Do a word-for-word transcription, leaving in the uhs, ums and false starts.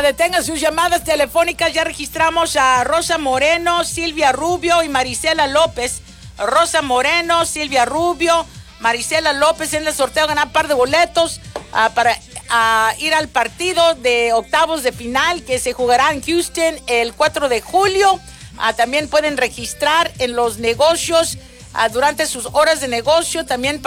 detengan sus llamadas telefónicas. Ya registramos a Rosa Moreno, Silvia Rubio y Marisela López. Rosa Moreno, Silvia Rubio, Marisela López en el sorteo ganar par de boletos uh, para uh, ir al partido de octavos de final que se jugará en Houston el cuatro de julio. Uh, también pueden registrar en los negocios uh, durante sus horas de negocio también para